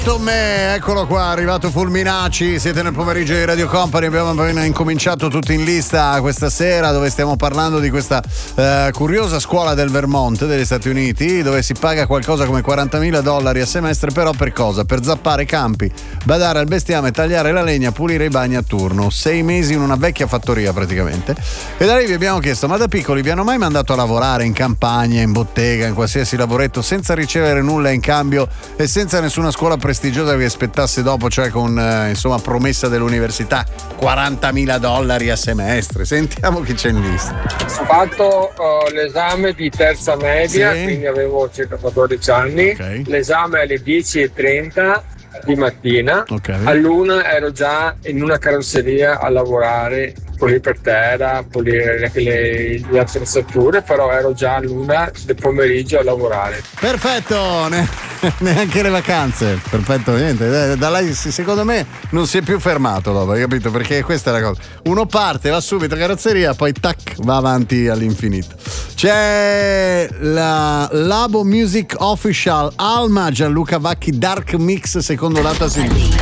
Me, eccolo qua, arrivato Fulminaci, siete nel pomeriggio di Radio Company, abbiamo appena incominciato tutti in lista questa sera dove stiamo parlando di questa curiosa scuola del Vermont degli Stati Uniti dove si paga qualcosa come $40.000 a semestre, però per cosa? Per zappare campi, badare al bestiame, tagliare la legna, pulire i bagni a turno, 6 mesi in una vecchia fattoria praticamente. E da lì vi abbiamo chiesto, ma da piccoli vi hanno mai mandato a lavorare in campagna, in bottega, in qualsiasi lavoretto senza ricevere nulla in cambio e senza nessuna scuola prestigiosa che vi aspettasse dopo, cioè con insomma promessa dell'università, $40.000 a semestre? Sentiamo chi c'è in lista. Ho fatto l'esame di terza media, sì. Quindi avevo circa 14 anni, Okay. L'esame alle 10:30 di mattina, Okay. all'1 ero già in una carrozzeria a lavorare, pulire per terra, pulire le attrezzature, però ero già all'1 del pomeriggio a lavorare. Perfetto, neanche le vacanze. Perfetto, niente. Da lei secondo me non si è più fermato dopo, hai capito? Perché questa è la cosa. Uno parte, va subito a carrozzeria, poi tac, va avanti all'infinito. C'è la Labo Music Official Alma Gianluca Vacchi Dark Mix secondo lato a sinistra.